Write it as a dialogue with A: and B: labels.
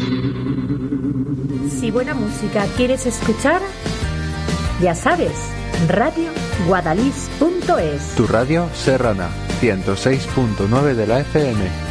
A: Si buena música quieres escuchar, ya sabes, radioguadalix.es.
B: Tu radio serrana, 106.9 de la FM.